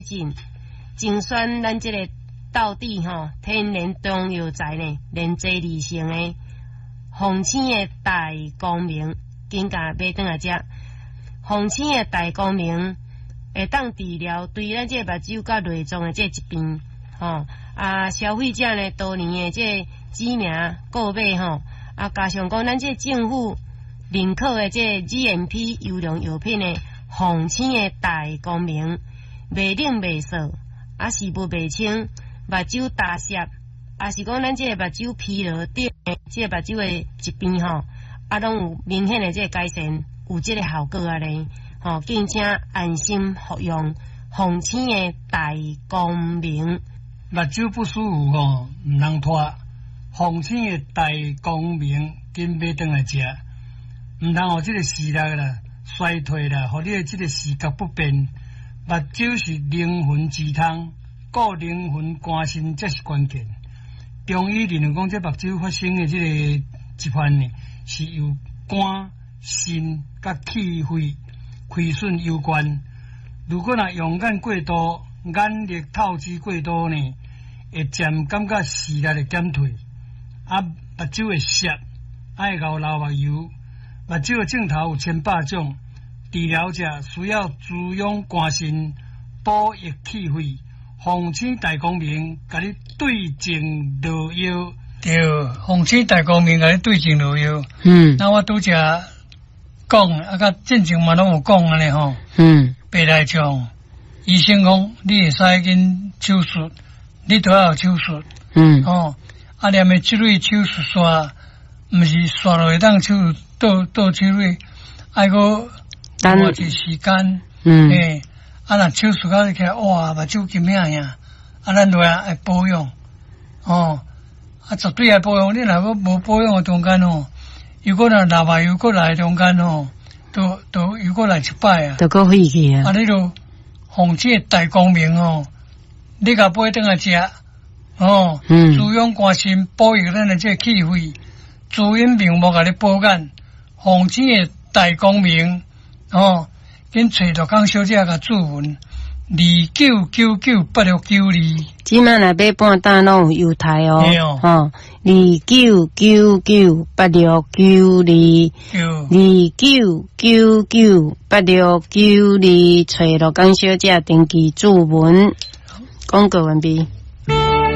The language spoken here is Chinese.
进，精选咱这个道地天然中药材呢，连接而成的红青的大光明，紧甲买转来食。红青的大光明会当治疗对咱这目睭甲内脏的这疾病，消费者呢多年的这知名购买加上讲咱这政府认可的这 GMP 优良药品的红青的大光明，袂冷袂涩，是不袂清，目睭大涩，是讲咱这目睭疲劳等这目睭的疾病拢有明显的这改善，有这个效果咧。敬请安心服用红青的大光明。 目睭不舒服唔通拖，红青的大光明紧买转来食，唔通互这个视力啦衰退啦，互你的这个视觉不便。目睭是灵魂之汤，顾灵魂肝肾才是关键。中医认为讲，这目睭发生的这个疾患呢，是由肝、肾甲气血亏损有关。如果用眼过度、眼力透支过度呢，会渐感觉视力的减退，目睭会涩，爱熬流目油。目睭的镜头有千百种，治疗者需要滋养肝肾、补益气血。红青大光明，甲你对症落药。对，红青大光明甲你对症落药。那我拄则讲，甲进前嘛拢有讲安尼吼。白内障，医生讲你会使紧手术，你都要有手术。念的这类手术刷，毋是刷落会当手倒这类，爱个偌一时间。若手术到起来，哇，目睭金影影，咱落来爱保养。绝对爱保养。你若个无保养的中间如果若流目油过来中间都又过来一摆啊， 都过废去啊。 你就红青大光明你甲买转来食滋养肝肾，补益咱的这气血，滋阴明目甲你保养。红青的大光明紧找着江小姐甲注文29998692， 即摆来买半单拢有优待29998692，29998692，找着江小姐登记注文，广告完毕。